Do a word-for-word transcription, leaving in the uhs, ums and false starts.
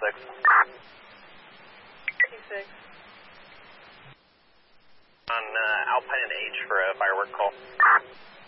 six. T six. On uh, Alpine and H for a firework call.